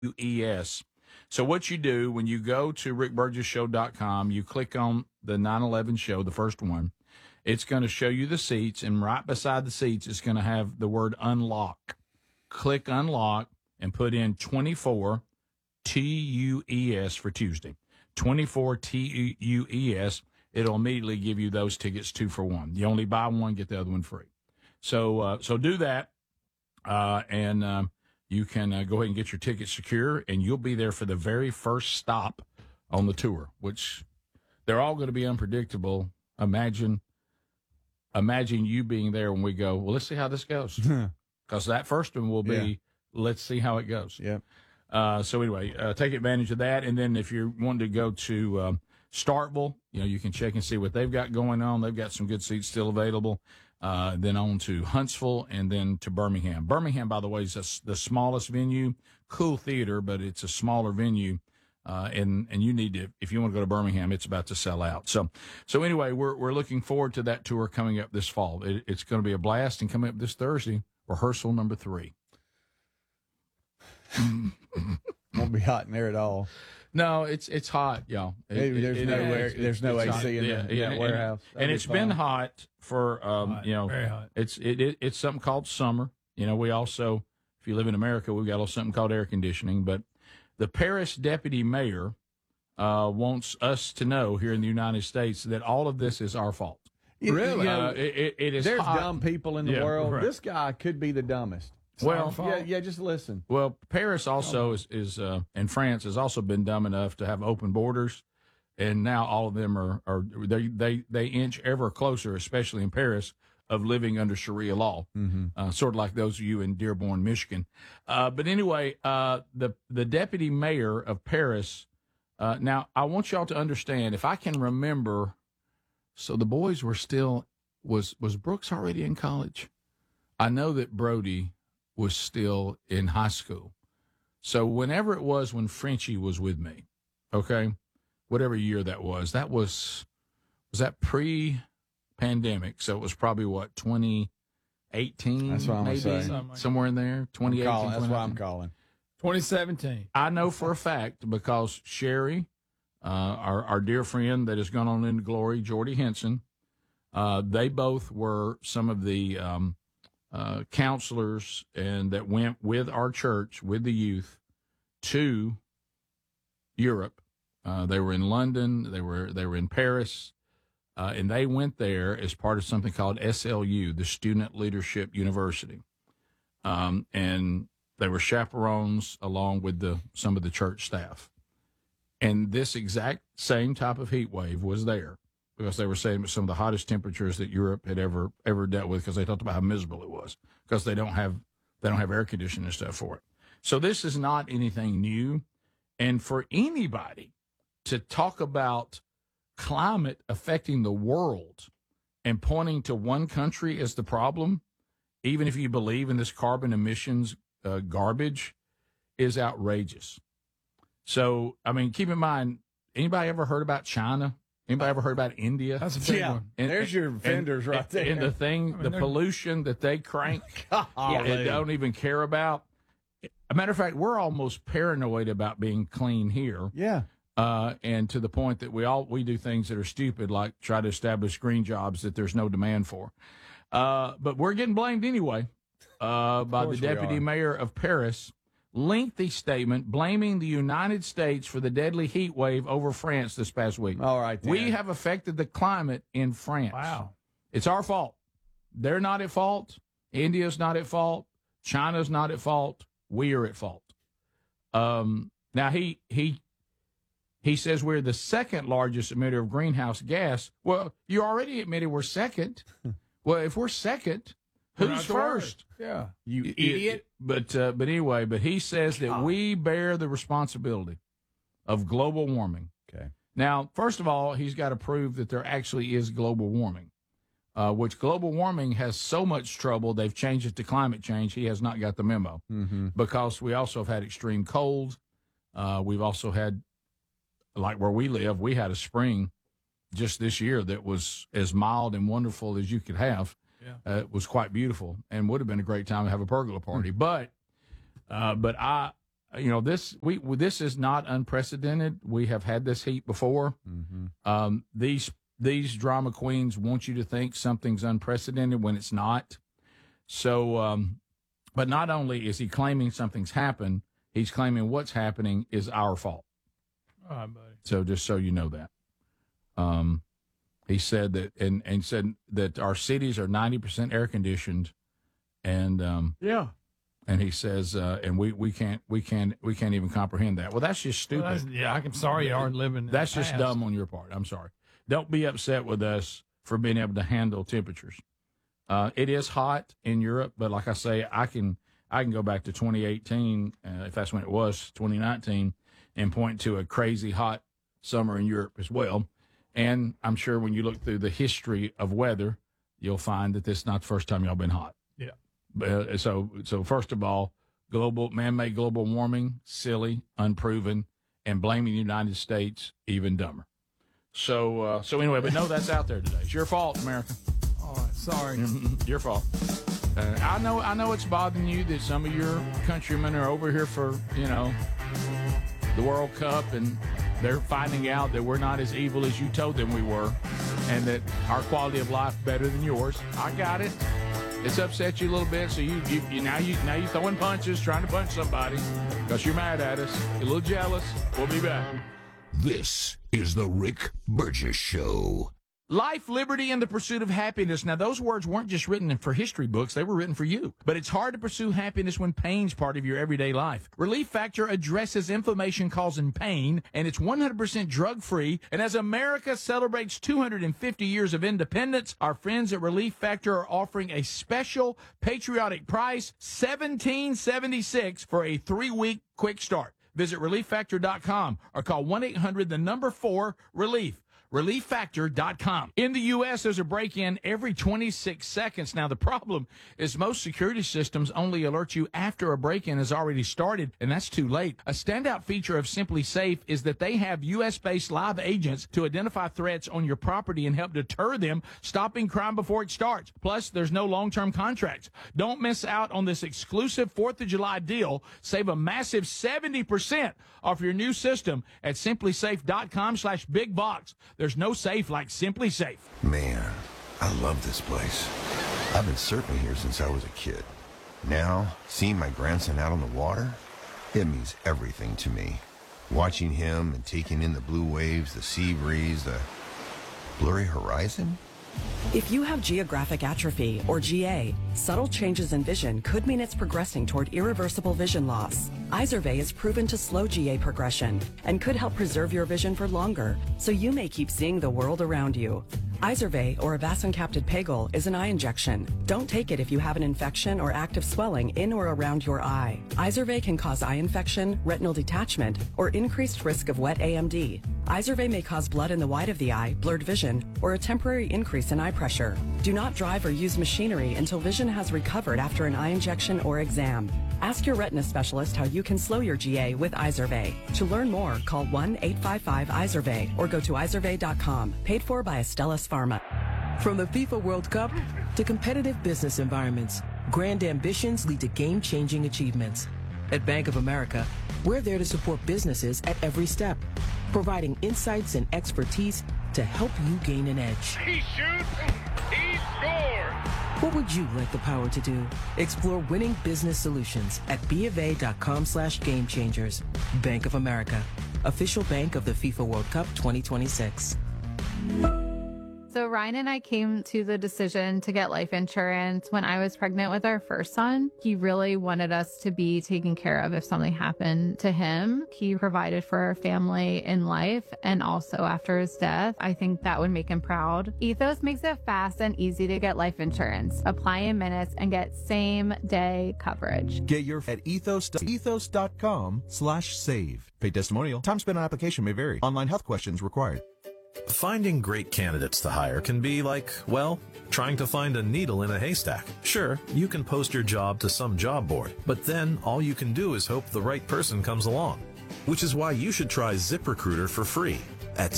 UES. So what you do when you go to rickburgesshow.com, you click on the 9/11 show, the first one. It's going to show you the seats, and right beside the seats, it's going to have the word unlock. Click unlock and put in 24 TUES for Tuesday. 24 TUES. It'll immediately give you those tickets 2 for 1. You only buy one, get the other one free. So do that, and you can go ahead and get your ticket secure, and you'll be there for the very first stop on the tour, which they're all going to be unpredictable. Imagine you being there when we go, well, let's see how this goes. Because that first one will be, let's see how it goes. Yeah. So anyway, take advantage of that. And then if you're wanting to go to Starkville, you can check and see what they've got going on. They've got some good seats still available. Then on to Huntsville and then to Birmingham. Birmingham, by the way, is the smallest venue. Cool theater, but it's a smaller venue. And you need to, if you want to go to Birmingham, it's about to sell out. So anyway, we're looking forward to that tour coming up this fall. It's going to be a blast, and coming up this Thursday, rehearsal number 3. Won't be hot in there at all. No, it's hot, y'all. There's no AC in that warehouse. And it's been hot for, very hot. It's something called summer. We also, if you live in America, we've got a little something called air conditioning, but the Paris deputy mayor wants us to know here in the United States that all of this is our fault. Really? It is There's hot. dumb people in the world. Right. This guy could be the dumbest. Just listen. Well, Paris also is and France has also been dumb enough to have open borders, and now all of them are they inch ever closer, especially in Paris, of living under Sharia law, sort of like those of you in Dearborn, Michigan. But anyway, the deputy mayor of Paris. Now, I want y'all to understand, if I can remember, so the boys were still was Brooks already in college? I know that Brody was still in high school. So whenever it was when Frenchie was with me, okay, whatever year that was that pre-pandemic? So it was probably, 2018? That's what I'm maybe? saying. Somewhere in there, 2018. That's what I'm calling. 2017. I know for a fact because Sherry, our dear friend that has gone on into glory, Jordy Henson, they both were some of the counselors and that went with our church, with the youth, to Europe. They were in London. They were in Paris, and they went there as part of something called SLU, the Student Leadership University, and they were chaperones along with some of the church staff. And this exact same type of heat wave was there, because they were saying it was some of the hottest temperatures that Europe had ever dealt with, because they talked about how miserable it was, because they don't have air conditioning and stuff for it. So this is not anything new. And for anybody to talk about climate affecting the world and pointing to one country as the problem, even if you believe in this carbon emissions garbage, is outrageous. So, I mean, keep in mind, anybody ever heard about China? Anybody ever heard about India? That's a big one. And there's your vendors right there. And the pollution that they crank and don't even care about. A matter of fact, we're almost paranoid about being clean here. Yeah. And to the point that we do things that are stupid, like try to establish green jobs that there's no demand for. But we're getting blamed anyway by the deputy mayor of Paris. Lengthy statement blaming the United States for the deadly heat wave over France this past week. All right, Dan. We have affected the climate in France. Wow. It's our fault. They're not at fault. India's not at fault. China's not at fault. We are at fault. Now, he says we're the second largest emitter of greenhouse gas. Well, you already admitted we're second. Well, if we're second, who's first? Yeah. You idiot. But anyway, he says that we bear the responsibility of global warming. Okay. Now, first of all, he's got to prove that there actually is global warming, which global warming has so much trouble, they've changed it to climate change. He has not got the memo because we also have had extreme cold. We've also had, like where we live, we had a spring just this year that was as mild and wonderful as you could have. Yeah. It was quite beautiful and would have been a great time to have a pergola party. But I this is not unprecedented. We have had this heat before. Mm-hmm. These drama queens want you to think something's unprecedented when it's not. So, but not only is he claiming something's happened, he's claiming what's happening is our fault. All right, buddy. So just so you know that. He said that, and said that our cities are 90% air conditioned, and and he says, and we can't even comprehend that. Well, that's just stupid. Well, I'm sorry you aren't living. That's just dumb on your part. I'm sorry. Don't be upset with us for being able to handle temperatures. It is hot in Europe, but like I say, I can go back to 2018, if that's when it was, 2019, and point to a crazy hot summer in Europe as well. And I'm sure when you look through the history of weather, you'll find that this is not the first time y'all been hot. Yeah. So first of all, man-made global warming, silly, unproven, and blaming the United States, even dumber. So anyway, but no, that's out there today. It's your fault, America. All right, sorry. Your fault. I know it's bothering you that some of your countrymen are over here for, the World Cup, and they're finding out that we're not as evil as you told them we were, and that our quality of life better than yours. I got it. It's upset you a little bit, so you now you're throwing punches, trying to punch somebody because you're mad at us. You're a little jealous. We'll be back. This is the Rick Burgess Show. Life, liberty, and the pursuit of happiness. Now, those words weren't just written for history books. They were written for you. But it's hard to pursue happiness when pain's part of your everyday life. Relief Factor addresses inflammation causing pain, and it's 100% drug-free. And as America celebrates 250 years of independence, our friends at Relief Factor are offering a special patriotic price, $17.76 for a 3-week quick start. Visit ReliefFactor.com or call 1-800-4-RELIEF. ReliefFactor.com. In the U.S., there's a break-in every 26 seconds. Now, the problem is most security systems only alert you after a break-in has already started, and that's too late. A standout feature of Simply Safe is that they have U.S.-based live agents to identify threats on your property and help deter them, stopping crime before it starts. Plus, there's no long-term contracts. Don't miss out on this exclusive 4th of July deal. Save a massive 70% off your new system at simplysafe.com/bigbox. There's no safe like Simply Safe. Man, I love this place. I've been surfing here since I was a kid. Now, seeing my grandson out on the water, it means everything to me. Watching him and taking in the blue waves, the sea breeze, the blurry horizon. If you have geographic atrophy, or GA, subtle changes in vision could mean it's progressing toward irreversible vision loss. Izervay is proven to slow GA progression and could help preserve your vision for longer, so you may keep seeing the world around you. Izervay, or avacincaptad pegol, is an eye injection. Don't take it if you have an infection or active swelling in or around your eye. Izervay can cause eye infection, retinal detachment, or increased risk of wet AMD. Izervay may cause blood in the white of the eye, blurred vision, or a temporary increase in eye pressure. Do not drive or use machinery until vision has recovered after an eye injection or exam. Ask your retina specialist how you can slow your GA with Izervay. To learn more, call 1-855-IZERVAY or go to izervay.com. Paid for by Astellas Pharma. From the FIFA World Cup to competitive business environments, grand ambitions lead to game-changing achievements. At Bank of America, we're there to support businesses at every step, providing insights and expertise to help you gain an edge. He shoots, he scores! What would you like the power to do? Explore winning business solutions at BofA.com/gamechangers. Bank of America, official bank of the FIFA World Cup 2026. So Ryan and I came to the decision to get life insurance when I was pregnant with our first son. He really wanted us to be taken care of if something happened to him. He provided for our family in life and also after his death. I think that would make him proud. Ethos makes it fast and easy to get life insurance. Apply in minutes and get same day coverage. Get your at ethos.com/save. Paid testimonial. Time spent on application may vary. Online health questions required. Finding great candidates to hire can be like, well, trying to find a needle in a haystack. Sure, you can post your job to some job board, but then all you can do is hope the right person comes along. Which is why you should try ZipRecruiter for free at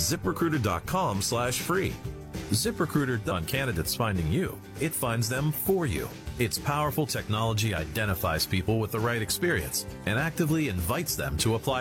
ZipRecruiter.com/free. ZipRecruiter doesn't candidates finding you. It finds them for you. Its powerful technology identifies people with the right experience and actively invites them to apply